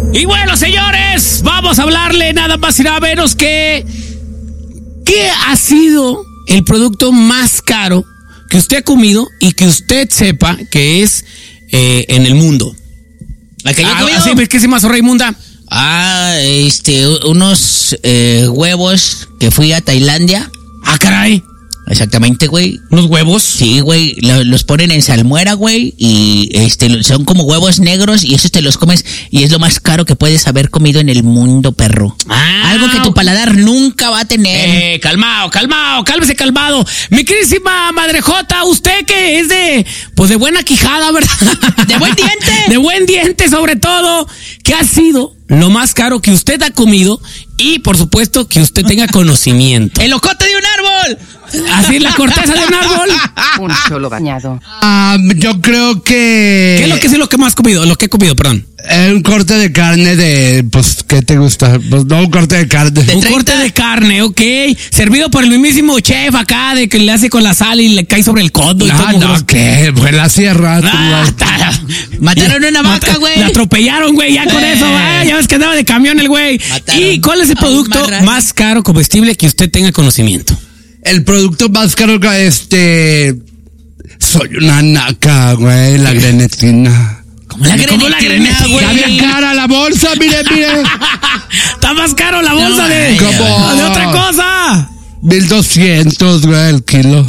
Y bueno, señores, vamos a hablarle nada más y nada menos que ¿qué ha sido el producto más caro que usted ha comido y que usted sepa que es en el mundo? ¿La que yo he comido? Así, ¿qué se más Raimunda? Unos huevos que fui a Tailandia. Ah, caray. Exactamente, güey. ¿Unos huevos? Sí, güey, los ponen en salmuera, güey, y son como huevos negros y esos te los comes y es lo más caro que puedes haber comido en el mundo, perro. Algo que tu paladar nunca va a tener. Cálmese, calmado. Mi queridísima madrejota, usted que es de buena quijada, ¿verdad? De buen diente. De buen diente, sobre todo. ¿Qué ha sido lo más caro que usted ha comido? Y, por supuesto, que usted tenga conocimiento. ¡El ocote de un árbol! Así, la corteza de un árbol. Un cholo bañado. Yo creo que... ¿Qué es lo que más has comido? Lo que he comido, perdón. Un corte de carne de... Pues, ¿qué te gusta? Pues no, un corte de carne. Un corte de carne, ok. Servido por el mismísimo chef acá, de que le hace con la sal y le cae sobre el codo. No, ¿qué? Pues la sierra. Mataron una vaca, güey. La atropellaron, güey, ya con eso. Ya ves que andaba de camión el güey. ¿Y cuál es el producto más caro comestible que usted tenga conocimiento? El producto más caro soy una naca, güey, la grenetina. ¿Cómo la grenetina, güey? Está bien cara la bolsa, mire. Está más caro la bolsa de otra cosa. 1,200, güey, el kilo.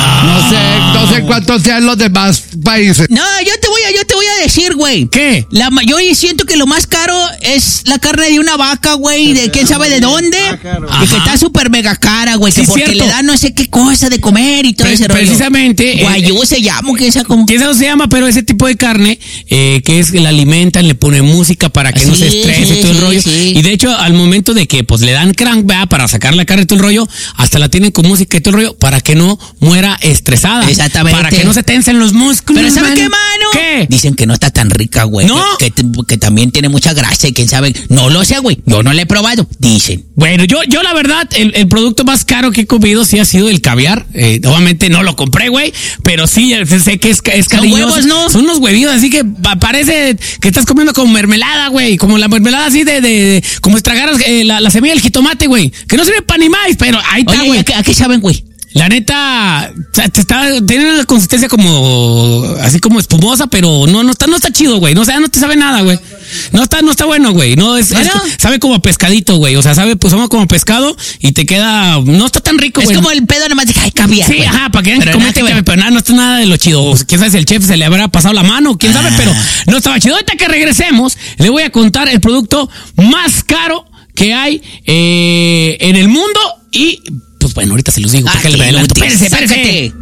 No sé cuántos sean los demás países. No, yo te voy a decir, güey. ¿Qué? Yo siento que lo más caro es la carne de una vaca, güey, de quién sabe de dónde. Y que está súper mega cara, güey, sí, que porque cierto. le dan no sé qué cosa de comer y todo ese rollo. Precisamente. Guayú se llama, ¿quién sabe cómo? ¿Quién sabe cómo se llama? Pero ese tipo de carne, que es que la alimentan, le ponen música para que no se estrese todo el rollo. Sí. Y de hecho, al momento de que pues le dan crank, ¿verdad? Para sacar la carne y todo el rollo, hasta la tienen con música y todo el rollo, para que no muera estresada. Exactamente. Para que no se tensen los músculos. Pero ¿sabe qué, mano? ¿Qué? Dicen que no está tan rica, güey. ¿No? Que también tiene mucha grasa y quién sabe. No lo sé, güey. Yo no la he probado. Dicen. Bueno, yo la verdad, el producto más caro que he comido sí ha sido el caviar. Obviamente no lo compré, güey, pero sí sé que es cariñoso. Son huevos, ¿no? Son unos huevitos, así que parece que estás comiendo como mermelada, güey. Como la mermelada así de como estragaras la semilla del jitomate, güey. Que no sirve para ni más, pero ahí está, güey. ¿A qué saben, güey? La neta, tiene una consistencia como, así como espumosa, pero no está chido, güey. No te sabe nada, güey. No está bueno, güey. No sabe como a pescadito, güey. O sea, sabe pues como pescado y te queda, no está tan rico, güey. Es como el pedo nomás de caviar. Sí, güey. ajá, para que vean que comete caviar, pero nada, no está nada de lo chido. O sea, quién sabe si el chef se le habrá pasado la mano, quién sabe, pero no estaba chido. Ahorita que regresemos, le voy a contar el producto más caro que hay en el mundo y pues bueno, ahorita se los digo. Porque le adelanto. Espérese.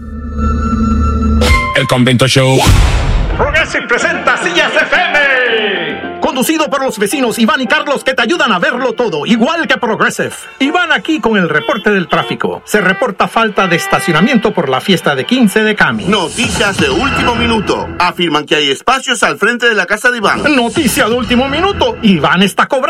El Convento Show. Progressive presenta Sillas FM. Conducido por los vecinos Iván y Carlos, que te ayudan a verlo todo, igual que Progressive. Iván aquí con el reporte del tráfico. Se reporta falta de estacionamiento por la fiesta de 15 de Cami. Noticias de último minuto. Afirman que hay espacios al frente de la casa de Iván. Noticia de último minuto. Iván está cobrando